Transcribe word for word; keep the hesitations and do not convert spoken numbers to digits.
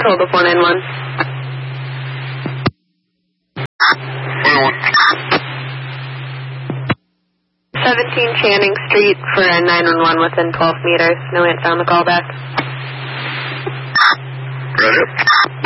hold the four nine one. seventeen Channing Street for a nine one one within twelve meters. No answer on the callback. Roger.